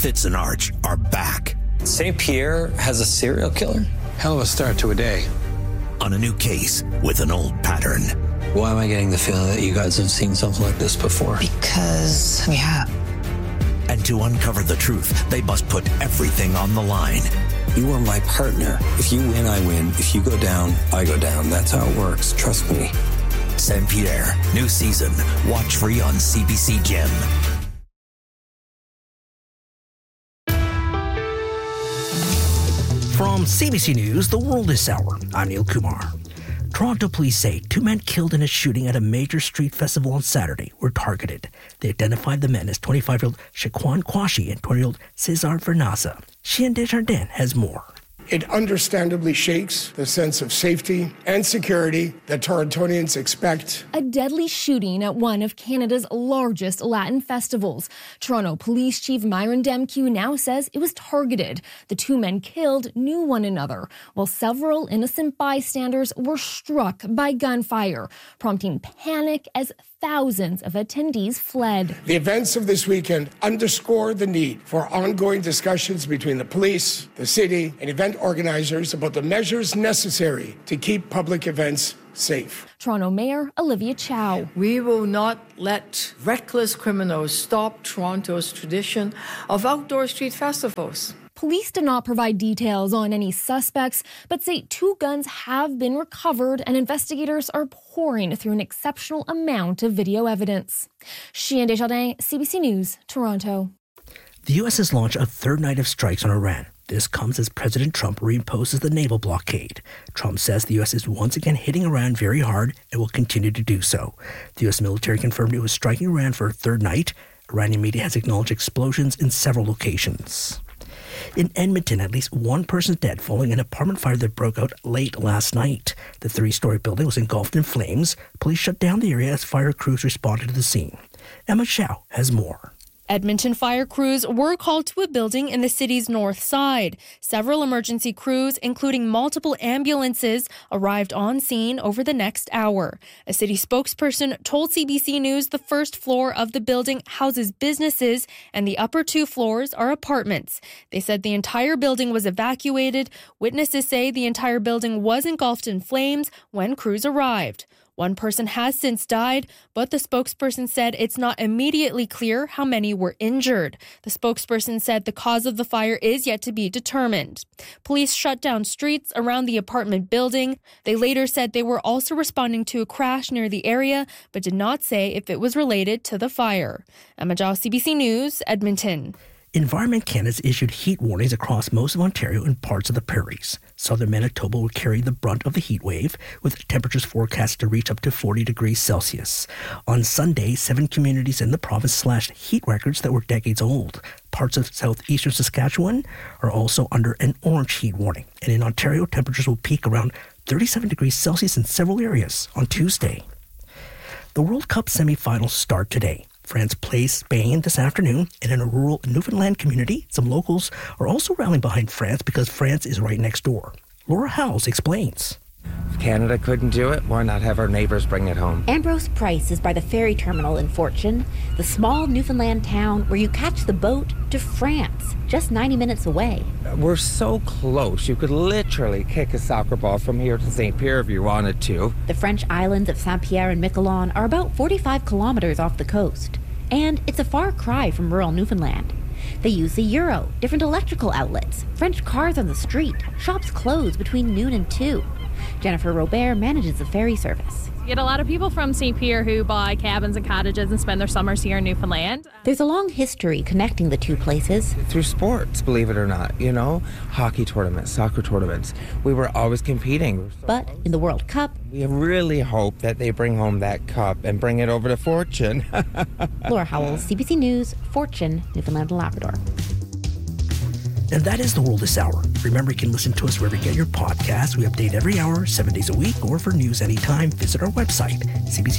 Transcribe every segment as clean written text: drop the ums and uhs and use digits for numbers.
Fitz and Arch are back. St. Pierre has a serial killer? Hell of a start to a day. On a new case with an old pattern. Why am I getting the feeling that you guys have seen something like this before? Because we have. And to uncover the truth, they must put everything on the line. You are my partner. If you win, I win. If you go down, I go down. That's how it works. Trust me. St. Pierre, new season. Watch free on CBC Gem. From CBC News, The World This Hour, I'm Neil Kumar. Toronto police say 2 men killed in a shooting at a major street festival on Saturday were targeted. They identified the men as 25-year-old Shaquan Kwashi and 20-year-old Cesar Vernaza. Chien Desjardins has more. It understandably shakes the sense of safety and security that Torontonians expect. A deadly shooting at one of Canada's largest Latin festivals. Toronto Police Chief Myron Demkiw now says it was targeted. The 2 men killed knew one another, while several innocent bystanders were struck by gunfire, prompting panic as thousands of attendees fled. The events of this weekend underscore the need for ongoing discussions between the police, the city, and event organizers about the measures necessary to keep public events safe. Toronto Mayor Olivia Chow. We will not let reckless criminals stop Toronto's tradition of outdoor street festivals. Police did not provide details on any suspects, but say 2 guns have been recovered and investigators are pouring through an exceptional amount of video evidence. Chien Desjardins, CBC News, Toronto. The U.S. has launched a third night of strikes on Iran. This comes as President Trump reimposes the naval blockade. Trump says the U.S. is once again hitting Iran very hard and will continue to do so. The U.S. military confirmed it was striking Iran for a third night. Iranian media has acknowledged explosions in several locations. In Edmonton, at least 1 person dead following an apartment fire that broke out late last night. The 3-story building was engulfed in flames. Police shut down the area as fire crews responded to the scene. Emma Chow has more. Edmonton fire crews were called to a building in the city's north side. Several emergency crews, including multiple ambulances, arrived on scene over the next hour. A city spokesperson told CBC News the first floor of the building houses businesses and the upper 2 floors are apartments. They said the entire building was evacuated. Witnesses say the entire building was engulfed in flames when crews arrived. 1 person has since died, but the spokesperson said it's not immediately clear how many were injured. The spokesperson said the cause of the fire is yet to be determined. Police shut down streets around the apartment building. They later said they were also responding to a crash near the area, but did not say if it was related to the fire. Emma Jal, CBC News, Edmonton. Environment Canada has issued heat warnings across most of Ontario and parts of the prairies. Southern Manitoba will carry the brunt of the heat wave, with temperatures forecast to reach up to 40 degrees Celsius. On Sunday, 7 communities in the province slashed heat records that were decades old. Parts of southeastern Saskatchewan are also under an orange heat warning. And in Ontario, temperatures will peak around 37 degrees Celsius in several areas on Tuesday. The World Cup semifinals start today. France plays Spain this afternoon, and in a rural Newfoundland community, some locals are also rallying behind France because France is right next door. Laura Howes explains. If Canada couldn't do it, why not have our neighbours bring it home? Ambrose Price is by the ferry terminal in Fortune, the small Newfoundland town where you catch the boat to France, just 90 minutes away. We're so close, you could literally kick a soccer ball from here to St. Pierre if you wanted to. The French islands of Saint-Pierre and Miquelon are about 45 kilometers off the coast, and it's a far cry from rural Newfoundland. They use the euro, different electrical outlets, French cars on the street, shops close between noon and 2. Jennifer Robert manages the ferry service. You get a lot of people from St. Pierre who buy cabins and cottages and spend their summers here in Newfoundland. There's a long history connecting the two places. Through sports, believe it or not, you know, hockey tournaments, soccer tournaments. We were always competing. But in the World Cup, we really hope that they bring home that cup and bring it over to Fortune. Laura Howell, CBC News, Fortune, Newfoundland and Labrador. And that is The World This Hour. Remember, you can listen to us wherever you get your podcasts. We update every hour, 7 days a week, or for news anytime, visit our website,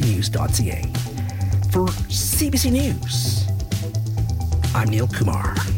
cbcnews.ca. For CBC News, I'm Neil Kumar.